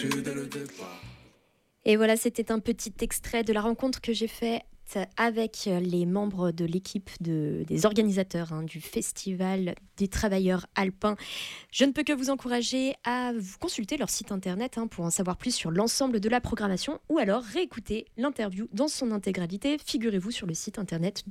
Et voilà, c'était un petit extrait de la rencontre que j'ai faite avec les membres de l'équipe des organisateurs du Festival des travailleurs alpins. Je ne peux que vous encourager à vous consulter leur site internet pour en savoir plus sur l'ensemble de la programmation ou alors réécouter l'interview dans son intégralité. Figurez-vous sur le site internet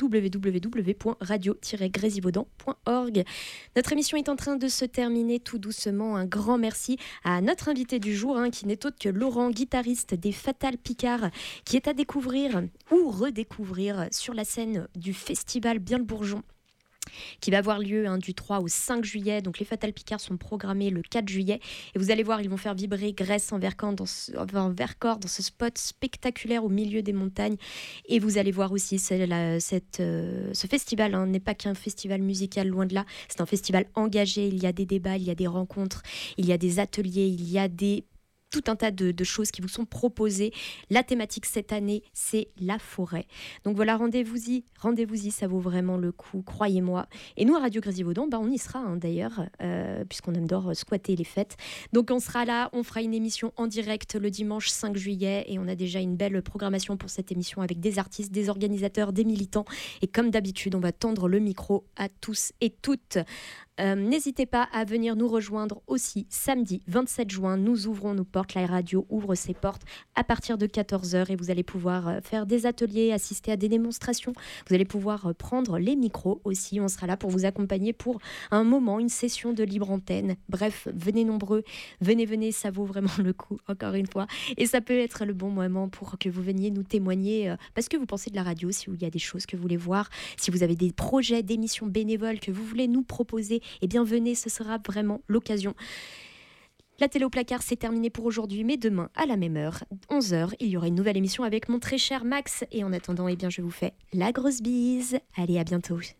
www.radio-grésivaudan.org. Notre émission est en train de se terminer tout doucement. Un grand merci à notre invité du jour qui n'est autre que Laurent, guitariste des Fatal Picard, qui est à découvrir ou redécouvrir sur la scène du festival Bien le Bourgeon, qui va avoir lieu du 3 au 5 juillet. Donc les Fatal Picard sont programmés le 4 juillet. Et vous allez voir, ils vont faire vibrer Grèce en Vercors dans ce spot spectaculaire au milieu des montagnes. Et vous allez voir aussi, ce festival n'est pas qu'un festival musical, loin de là. C'est un festival engagé. Il y a des débats, il y a des rencontres, il y a des ateliers, il y a tout un tas de choses qui vous sont proposées. La thématique cette année, c'est la forêt. Donc voilà, rendez-vous-y, ça vaut vraiment le coup, croyez-moi. Et nous, à Radio Grésivaudan, on y sera d'ailleurs, puisqu'on adore squatter les fêtes. Donc on sera là, on fera une émission en direct le dimanche 5 juillet et on a déjà une belle programmation pour cette émission avec des artistes, des organisateurs, des militants. Et comme d'habitude, on va tendre le micro à tous et toutes. N'hésitez pas à venir nous rejoindre aussi samedi 27 juin. Nous ouvrons nos portes. La radio ouvre ses portes à partir de 14h et vous allez pouvoir faire des ateliers, assister à des démonstrations. Vous allez pouvoir prendre les micros aussi. On sera là pour vous accompagner pour un moment, une session de libre antenne. Bref, venez nombreux. Venez, ça vaut vraiment le coup, encore une fois. Et ça peut être le bon moment pour que vous veniez nous témoigner parce que vous pensez de la radio, si il y a des choses que vous voulez voir, si vous avez des projets d'émissions bénévoles que vous voulez nous proposer, eh bien venez, ce sera vraiment l'occasion. La télé au placard, c'est terminé pour aujourd'hui, mais demain, à la même heure, 11h, il y aura une nouvelle émission avec mon très cher Max. Et en attendant, eh bien, je vous fais la grosse bise. Allez, à bientôt.